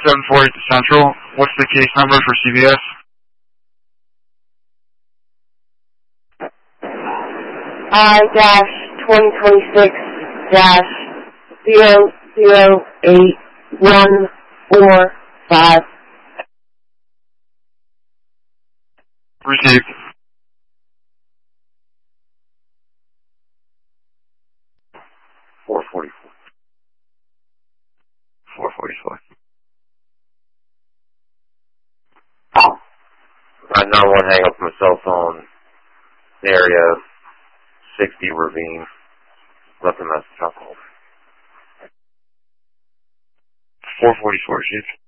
748 to Central. What's the case number for CVS? I-2026-008-145. Received. $444. I 911 hang up my cell phone. Area 60 Ravine. Left a message. I'll call. 444, Chief.